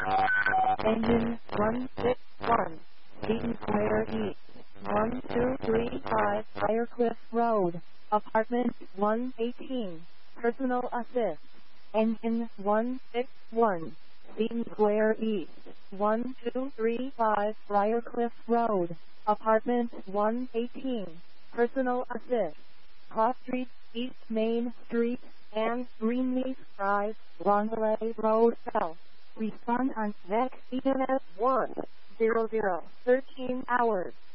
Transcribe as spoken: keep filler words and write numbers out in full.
Engine one six one, Beaton Square East, one two three five, Briarcliff Road, Apartment one eighteen, Personal Assist. Engine one six one, Beaton Square East, one two three five, Briarcliff Road, Apartment one eighteen, Personal Assist. Cross Street, East Main Street, and Greenleaf Drive, Rondelay Road South. Respond on V E C E M S one zero zero, thirteen hours.